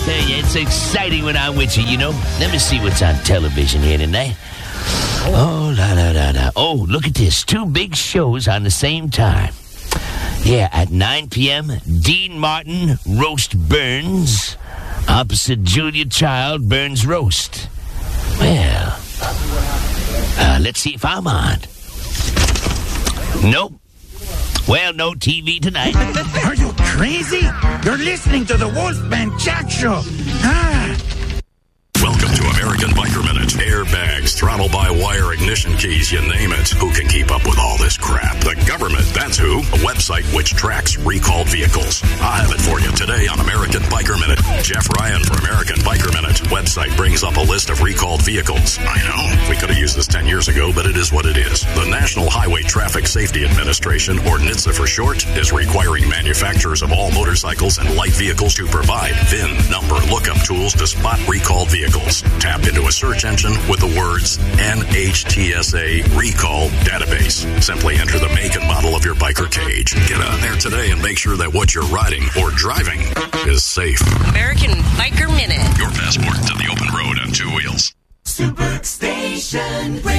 tell you, it's exciting when I'm with you, you know. Let me see what's on television here tonight. Oh, la, la, la, la. Oh, look at this. 2 big shows on the same time. Yeah, at 9 p.m., Dean Martin, Roast Burns. Opposite Julia Child, Burns Roast. Well, let's see if I'm on. Nope. Well, no TV tonight. Are you crazy? You're listening to the Wolfman Jack Show. Welcome to American Biker Minute. Airbags, throttle-by-wire ignition keys, you name it. Who can keep up with all this crap? The government, that's who. A website which tracks recalled vehicles. I'll have it for you today on American Biker Minute. Jeff Ryan for American Biker Minute. Website brings up a list of recalled vehicles. I know, we could have used this 10 years ago, but it is what it is. The National Highway Traffic Safety Administration, or NHTSA for short, is requiring manufacturers of all motorcycles and light vehicles to provide VIN number lookup tools to spot recalled vehicles. Tap into a search engine with the words NHTSA Recall Database. Simply enter the make and model of your biker cage. Get on there today and make sure that what you're riding or driving is safe. American Biker Minute. Your passport to the open road on 2 wheels. Superstation.